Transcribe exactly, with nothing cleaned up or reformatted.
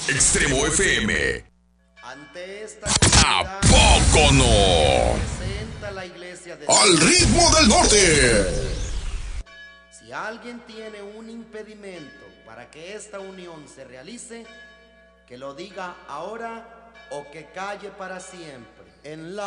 Extremo F M. Ante esta ¿A poco no? presenta la iglesia de Al ritmo del norte. Si alguien tiene un impedimento para que esta unión se realice, que lo diga ahora o que calle para siempre. En la